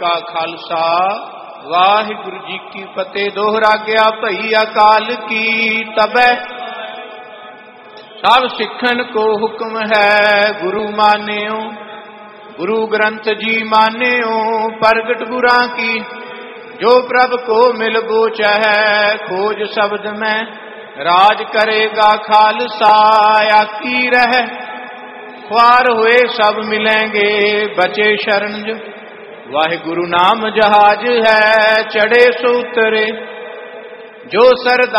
का खालसा वाहिगुरु जी की फतेह। दोहरा गया भई अकाल की तबे सब सिखन को हुक्म है गुरु मान्यो। गुरु ग्रंथ जी मान्यो प्रगट गुरां की जो प्रभ को मिल गोचा है। खोज शब्द में राज करेगा खालसा आकी रह। ख्वार हुए सब मिलेंगे बचे शरण जो। वाहिगुरु नाम जहाज है चढ़े सो उतरे। जो सरदा